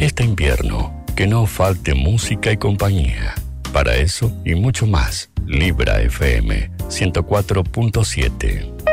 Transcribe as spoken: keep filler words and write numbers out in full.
Este invierno, que no falte música y compañía. Para eso y mucho más, Libra F M ciento cuatro punto siete.